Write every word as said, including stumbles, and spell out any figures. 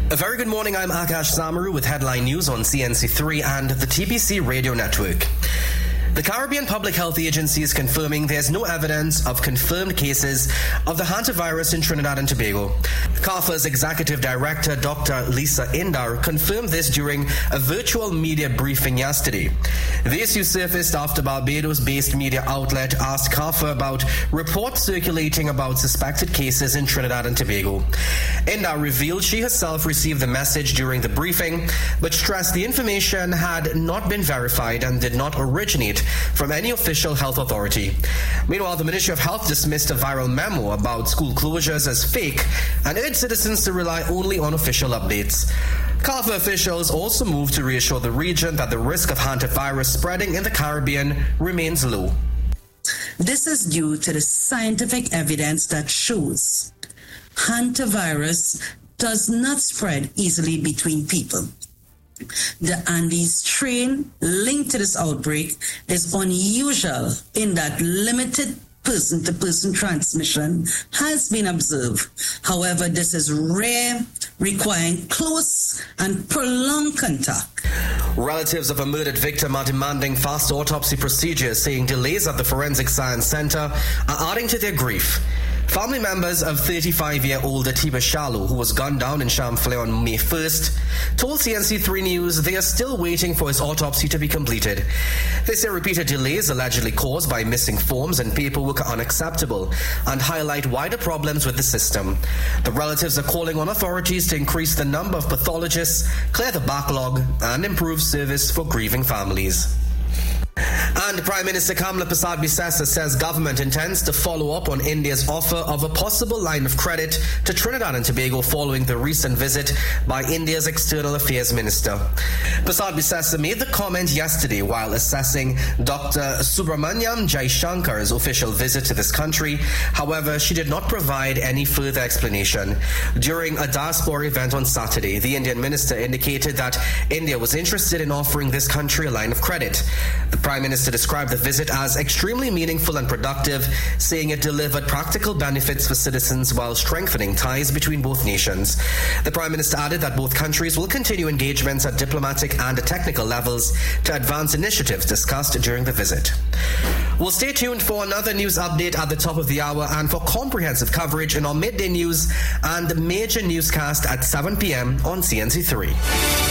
A very good morning, I'm Akash Samaru with headline news on C N C three and the T B C Radio Network. The Caribbean Public Health Agency is confirming there's no evidence of confirmed cases of the hantavirus in Trinidad and Tobago. CARPHA's Executive Director, Doctor Lisa Indar, confirmed this during a virtual media briefing yesterday. The issue surfaced after Barbados-based media outlet asked CARPHA about reports circulating about suspected cases in Trinidad and Tobago. Indar revealed she herself received the message during the briefing, but stressed the information had not been verified and did not originate from any official health authority. Meanwhile, the Ministry of Health dismissed a viral memo about school closures as fake and urged citizens to rely only on official updates. CARPHA officials also moved to reassure the region that the risk of hantavirus spreading in the Caribbean remains low. This is due to the scientific evidence that shows hantavirus does not spread easily between people. The Andes strain linked to this outbreak is unusual in that limited person-to-person transmission has been observed. However, this is rare, requiring close and prolonged contact. Relatives of a murdered victim are demanding fast autopsy procedures, saying delays at the Forensic Science Center are adding to their grief. Family members of thirty-five-year-old Atiba Shallow, who was gunned down in Champlain on May first, told C N C three News they are still waiting for his autopsy to be completed. They say repeated delays allegedly caused by missing forms and paperwork are unacceptable and highlight wider problems with the system. The relatives are calling on authorities to increase the number of pathologists, clear the backlog, and improve service for grieving families. And Prime Minister Kamla Persad-Bissessar says government intends to follow up on India's offer of a possible line of credit to Trinidad and Tobago following the recent visit by India's External Affairs Minister. Persad-Bissessar made the comment yesterday while assessing Doctor Subramaniam Jaishankar's official visit to this country. However, she did not provide any further explanation. During a diaspora event on Saturday, the Indian minister indicated that India was interested in offering this country a line of credit. The Prime Minister described the visit as extremely meaningful and productive, saying it delivered practical benefits for citizens while strengthening ties between both nations. The Prime Minister added that both countries will continue engagements at diplomatic and technical levels to advance initiatives discussed during the visit. Well, stay tuned for another news update at the top of the hour and for comprehensive coverage in our midday news and major newscast at seven p.m. on C N C three.